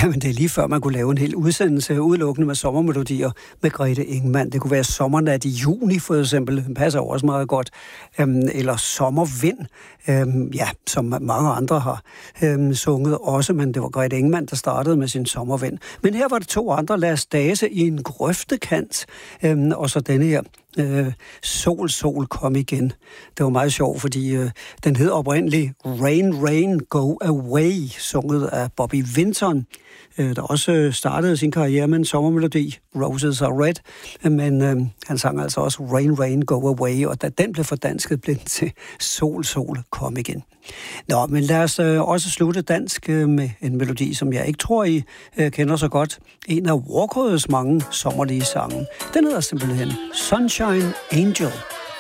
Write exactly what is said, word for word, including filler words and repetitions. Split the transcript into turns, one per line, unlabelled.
Jamen, det er lige før, man kunne lave en hel udsendelse udelukkende med sommermelodier med Grete Ingemann. Det kunne være Sommernat i juni, for eksempel. Den passer også meget godt. Øhm, eller Sommervind, øhm, ja, som mange andre har øhm, sunget også, men det var Grete Ingemann, der startede med sin Sommervind. Men her var det to andre, Lars Dase i en grøftekant, øhm, og så denne her, øh, Sol, Sol, kom igen. Det var meget sjovt, fordi øh, den hed oprindeligt Rain, Rain, Go Away, sunget af Bobby Vinton, øh, der også startede sin karriere med en sommermelodi, Roses Are Red, men øh, han sang altså også Rain, Rain, Go Away, og da den blev fordansket, blev den til Sol, Sol, kom igen. Nå, men lad os øh, også slutte dansk øh, med en melodi, som jeg ikke tror, I øh, kender så godt. En af Walker's mange sommerlige sange. Den hedder simpelthen Sunshine Angel.